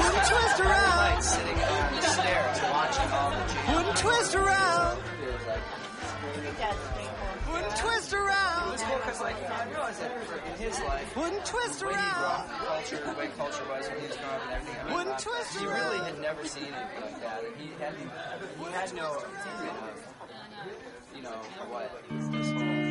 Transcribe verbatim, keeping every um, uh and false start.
Wouldn't twist around. Night sitting on the stairs watching all the James Wouldn't twist around. Feels like Wouldn't twist it around. was cool because like I realized that in his life, Wouldn't twist the way he grew around. up, the culture, the way culture was when he was growing up and everything. I mean, Wouldn't uh, twist he around. really had never seen anything like that, and he had he had no opinion of you know what this whole